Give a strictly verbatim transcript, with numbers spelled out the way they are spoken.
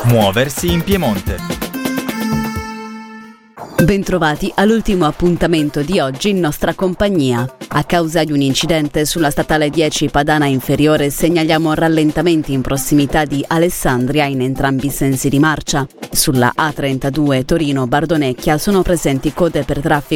Muoversi in Piemonte. Bentrovati all'ultimo appuntamento di oggi in nostra compagnia. A causa di un incidente sulla statale dieci Padana Inferiore segnaliamo rallentamenti in prossimità di Alessandria in entrambi i sensi di marcia. Sulla A trentadue Torino-Bardonecchia sono presenti code per traffico